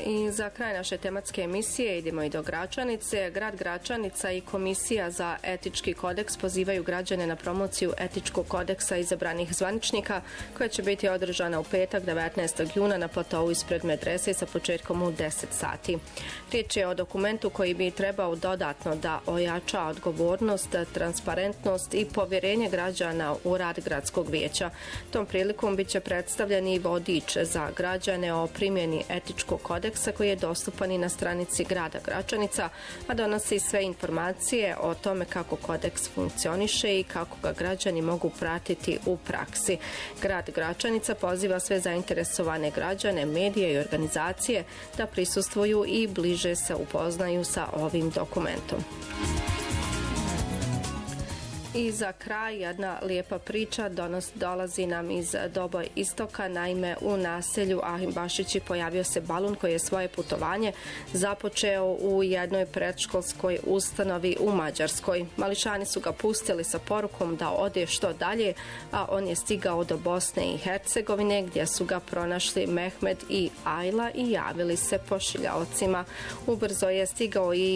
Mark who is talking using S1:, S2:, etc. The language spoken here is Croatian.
S1: I za kraj naše tematske emisije idemo i do Gračanice. Grad Gračanica i Komisija za etički kodeks pozivaju građane na promociju etičkog kodeksa izabranih zvaničnika koja će biti održana u petak 19. juna na platovu ispred medrese sa početkom u 10 sati. Riječ je o dokumentu koji bi trebao dodatno da ojača odgovornost, transparentnost i povjerenje građana u rad gradskog vijeća. Tom prilikom bit će predstavljen i vodič za građane o primjeni etičkog kodeksa koji je dostupan i na stranici grada Gračanica, a donosi sve informacije o tome kako kodeks funkcioniše i kako ga građani mogu pratiti u praksi. Grad Gračanica poziva sve zainteresovane građane, medije i organizacije da prisustvuju i bliže se upoznaju sa ovim dokumentom. I za kraj jedna lijepa priča dolazi nam iz Doboj istoka. Naime, u naselju Ahim Bašići pojavio se balun koji je svoje putovanje započeo u jednoj predškolskoj ustanovi u Mađarskoj. Mališani su ga pustili sa porukom da ode što dalje, a on je stigao do Bosne i Hercegovine gdje su ga pronašli Mehmed i Ajla i javili se pošiljaocima. Ubrzo je stigao i